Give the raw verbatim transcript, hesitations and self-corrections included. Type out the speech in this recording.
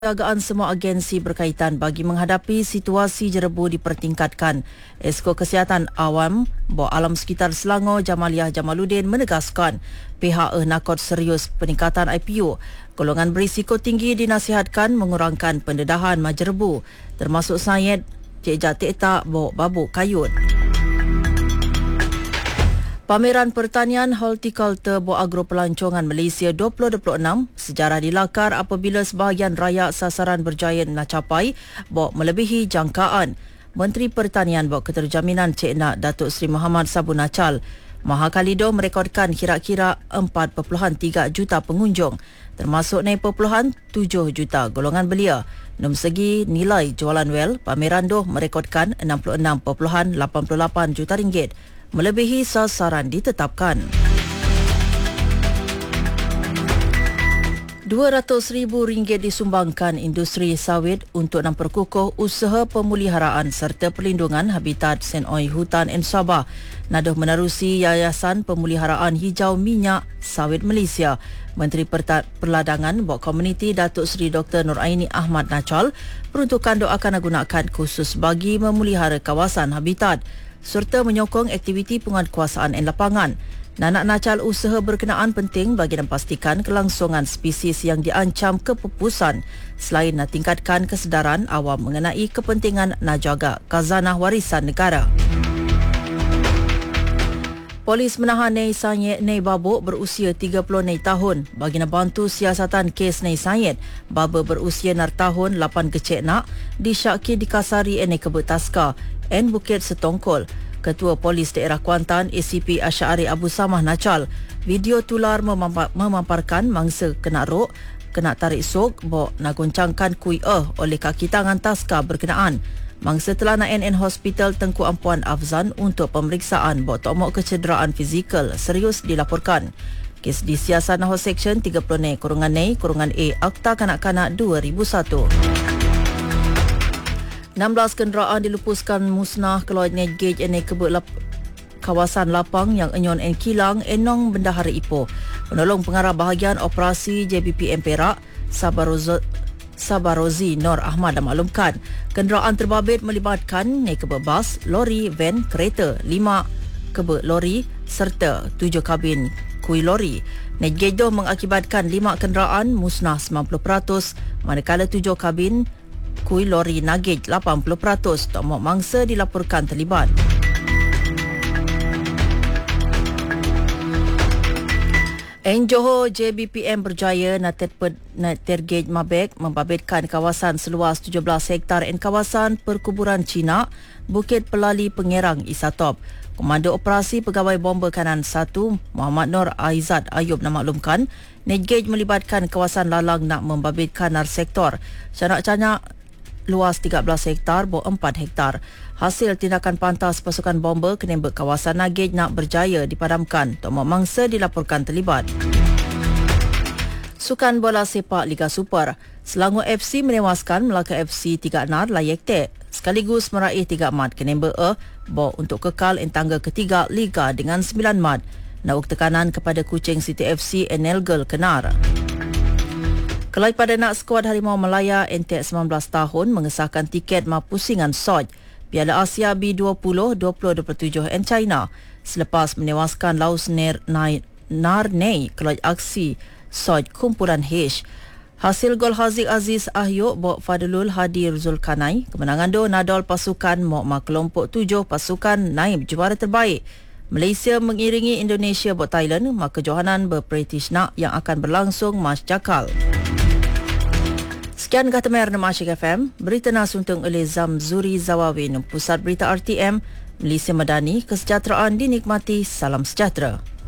Penjagaan semua agensi berkaitan bagi menghadapi situasi jerebu dipertingkatkan. Esko Kesihatan Awam Bawah Alam Sekitar Selangor Jamaliah Jamaluddin menegaskan pihak nakot serius peningkatan I P U. Golongan berisiko tinggi dinasihatkan mengurangkan pendedahan majerebu termasuk sayed, cek tak bawa babuk kayut. Pameran Pertanian Hortikultur Buah Agro Pelancongan Malaysia dua ribu dua puluh enam sejarah dilakar apabila sebahagian rayak sasaran berjaya mencapai bahawa melebihi jangkaan. Menteri Pertanian Bahawa Keterjaminan Cik Nak Datuk Seri Muhammad Sabu Nacal Maha Khalidoh merekodkan kira-kira empat perpuluhan tiga juta pengunjung termasuk enam perpuluhan tujuh juta golongan belia. Dalam segi nilai jualan wel, pameran doh merekodkan enam puluh enam perpuluhan lapan puluh lapan juta ringgit. Melebihi sasaran ditetapkan. dua ratus ribu ringgit disumbangkan industri sawit untuk memperkukuh usaha pemeliharaan serta perlindungan habitat senoi hutan en Sabah. Nadoh menerusi Yayasan Pemeliharaan Hijau Minyak Sawit Malaysia. Menteri Perladangan Bawah Komuniti Datuk Seri Doktor Nuraini Ahmad Nacal peruntukan doa akan gunakan khusus bagi memelihara kawasan habitat serta menyokong aktiviti penguatkuasaan en lapangan. Nanak Nacal usaha berkenaan penting bagi memastikan kelangsungan spesies yang diancam kepupusan selain nak tingkatkan kesedaran awam mengenai kepentingan nak jaga khazanah warisan negara. Polis menahan Nei Sayed Nei Babuk berusia tiga puluh enam tahun bagi membantu siasatan kes Nei Sayed Baba berusia enam tahun lapan kecik nak disyaki dikasari ene kebut taska en Bukit Setongkol. Ketua Polis Daerah Kuantan A C P Asyari Abu Samah Nacal video tular memampar, memamparkan mangsa kena rok, kena tarik sok bok nak goncangkan kui eh oleh kaki tangan taska berkenaan. Mangsa telah na N N Hospital Tengku Ampuan Afzan untuk pemeriksaan bok tokmok kecederaan fizikal serius dilaporkan. Kes disiasat Naho Seksyen tiga puluh enam kurungan Nei kurungan A Akta Kanak-Kanak dua ribu satu. enam belas kenderaan dilupuskan musnah keluar net gauge ene kebut lap, kawasan lapang yang enyon en kilang enong bendahara Ipoh. Penolong pengarah bahagian operasi J B P M Perak Sabarozi, Sabarozi Nur Ahmad maklumkan kenderaan terbabit melibatkan ne kebut bas, lori, van, kereta, lima kebut lori serta tujuh kabin kui lori. Net gauge itu mengakibatkan lima kenderaan musnah sembilan puluh peratus manakala tujuh kabin kui lori nagej lapan puluh peratus. Tokmok mangsa dilaporkan terlibat. En Johor J B P M berjaya nak tergej mabek membabitkan kawasan seluas tujuh belas hektar en kawasan perkuburan Cina Bukit Pelali Pengerang Isatop. Komando Operasi Pegawai Bomba Kanan satu Muhammad Nur Aizat Ayub memaklumkan net gauge melibatkan kawasan lalang nak membabitkan nar sektor canak-canak luas tiga belas hektar bo empat hektar. Hasil tindakan pantas pasukan bomba kenembek kawasan Nagej nak berjaya dipadamkan. Tokmok mangsa dilaporkan terlibat. Sukan bola sepak Liga Super. Selangor F C menewaskan Melaka F C tiga nar layak tek sekaligus meraih tiga mat kenembek e bo untuk kekal en tangga ketiga Liga dengan sembilan mat. Nak tekanan kepada Kuching City F C Enelgel Kenar. Kelai pada nak skuad Harimau Malaya N T sembilan belas tahun mengesahkan tiket mapusingan Soj Piala Asia B dua puluh dua ribu dua puluh tujuh en China selepas menewaskan Laos Ner Narnei kelai aksi Soj kumpulan H. Hasil gol Haziq Aziz Ahyuk bok Fadlul Hadi Zulkarnain kemenangan do nadol pasukan Mokma kelompok tujuh pasukan naib juara terbaik. Malaysia mengiringi Indonesia bok Thailand maka kejohanan berpretish nak yang akan berlangsung Mas Jakal. Sekian kata Mer Masyik F M, berita nasuntung oleh Zamzuri Zawawin, Pusat Berita R T M, Malaysia Madani, kesejahteraan dinikmati, salam sejahtera.